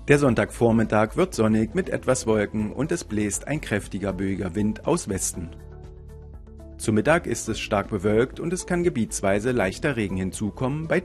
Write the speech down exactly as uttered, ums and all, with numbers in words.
Der Sonntagvormittag wird sonnig mit etwas Wolken und es bläst ein kräftiger böiger Wind aus Westen. Zu Mittag ist es stark bewölkt und es kann gebietsweise leichter Regen hinzukommen bei